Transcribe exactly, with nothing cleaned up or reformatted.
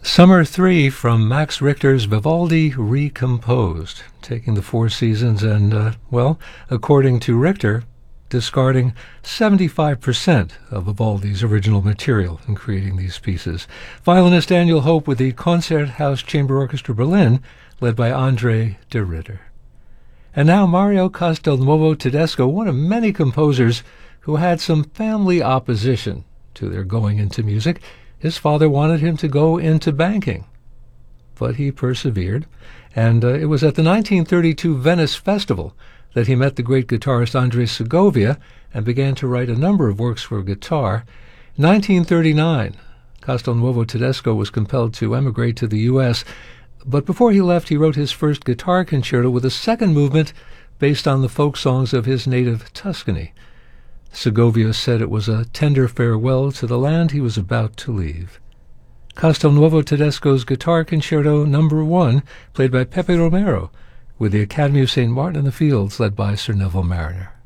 Summer three from Max Richter's Vivaldi Recomposed, taking the four seasons and, uh, well, according to Richter, discarding seventy-five percent of Vivaldi's original material in creating these pieces. Violinist Daniel Hope with the Konzerthaus Chamber Orchestra Berlin, led by André de Ritter. And now Mario Castelnuovo Tedesco, one of many composers who had some family opposition to their going into music. His father wanted him to go into banking, but he persevered, and uh, it was at the nineteen thirty-two Venice Festival that he met the great guitarist Andres Segovia and began to write a number of works for guitar. In nineteen thirty-nine, Castelnuovo Tedesco was compelled to emigrate to the U S, but before he left, he wrote his first guitar concerto with a second movement based on the folk songs of his native Tuscany. Segovia said it was a tender farewell to the land he was about to leave. Castelnuovo Tedesco's Guitar Concerto Number One, played by Pepe Romero, with the Academy of Saint Martin in the Fields, led by Sir Neville Mariner.